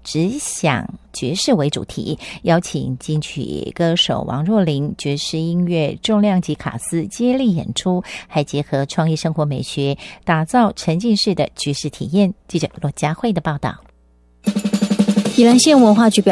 只想爵士为主题，邀请金曲歌手王若琳、爵士音乐重量级卡司接力演出，还结合创意生活美学，打造沉浸式的爵士体验。记者罗佳慧的报道。 宜兰县文化局表